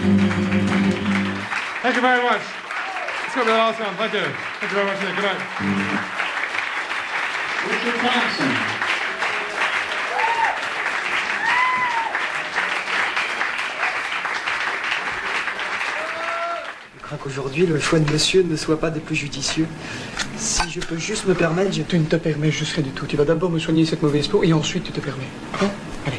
Thank you very much. Let's go with the last one. Thank you. Thank you very much. Good night. Richard Thompson. Je crains qu'aujourd'hui, le choix de monsieur ne soit pas des plus judicieux. Si je peux juste me permettre, Tu ne te permets juste rien du tout. Tu vas d'abord me soigner cette mauvaise peau et ensuite tu te permets. Hein?